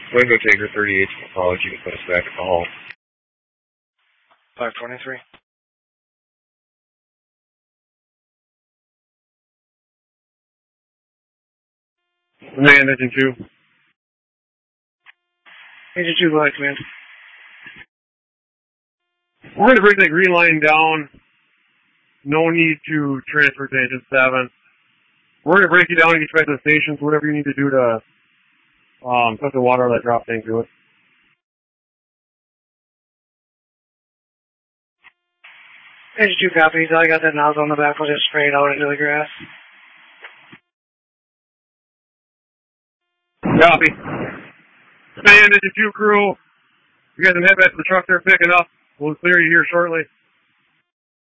Window Taker 38 apology to put us back at the hall. 523. Command, Engine 2. Engine 2, go ahead, command. We're going to break that green line down. No need to transfer to Engine 7. We're going to break you down and get you back to the stations, whatever you need to do to put the water out of that drop tank to it. Engine 2 copies. I got that nozzle on the back. I'll just spray it out into the grass. Copy. Command, Engine 2 crew. You guys can head back to the truck they're picking up. We'll clear you here shortly.